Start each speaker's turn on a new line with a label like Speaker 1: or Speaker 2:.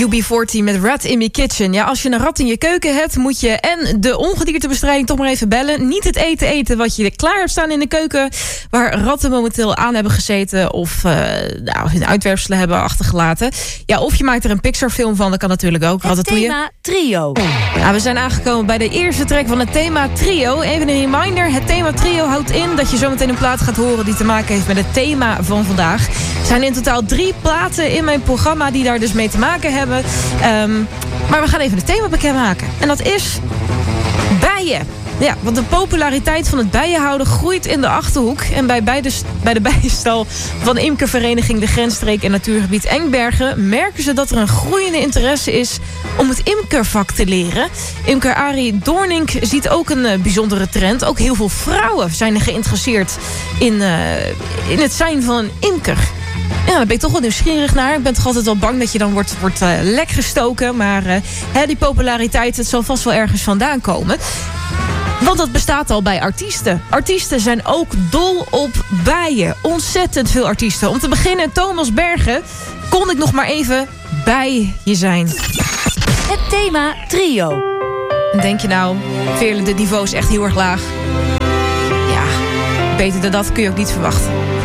Speaker 1: UB40 met Rat in My Kitchen. Ja, als je een rat in je keuken hebt, moet je en de ongediertebestrijding toch maar even bellen. Niet het eten wat je klaar hebt staan in de keuken, waar ratten momenteel aan hebben gezeten of hun uitwerpselen hebben achtergelaten. Ja, of je maakt er een Pixar-film van, dat kan natuurlijk ook.
Speaker 2: Het thema trio.
Speaker 1: Ja, we zijn aangekomen bij de eerste track van het thema trio. Even een reminder, het thema trio houdt in dat je zometeen een plaat gaat horen die te maken heeft met het thema van vandaag. Er zijn in totaal 3 platen in mijn programma die daar dus mee te maken hebben. Maar we gaan even het thema bekendmaken. En dat is bijen. Ja, want de populariteit van het bijenhouden groeit in de Achterhoek. En bij de bijenstal van imkervereniging De Grensstreek en Natuurgebied Engbergen merken ze dat er een groeiende interesse is om het imkervak te leren. Imker Arie Doornink ziet ook een bijzondere trend. Ook heel veel vrouwen zijn er geïnteresseerd in het zijn van een imker. Ja, daar ben ik toch wel nieuwsgierig naar. Ik ben toch altijd wel bang dat je dan wordt lek gestoken. Maar die populariteit, het zal vast wel ergens vandaan komen. Want dat bestaat al bij artiesten. Artiesten zijn ook dol op bijen. Ontzettend veel artiesten. Om te beginnen, Thomas Bergen. Kon ik nog maar even bij je zijn.
Speaker 2: Het thema trio.
Speaker 1: En denk je nou, Veerle, dit niveau is echt heel erg laag. Ja, beter dan dat kun je ook niet verwachten.